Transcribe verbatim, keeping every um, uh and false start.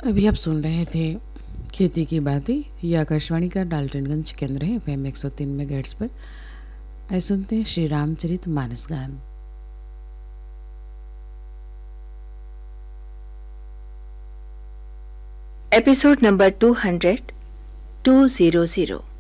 अभी आप सुन रहे थे खेती की बातें। ये आकाशवाणी का डाल्टनगंज केंद्र है, एफ एम एक सौ तीन मेगाहर्ट्ज़ पर। आइए सुनते हैं श्री रामचरित मानस गान। Episode number two hundred to zero zero.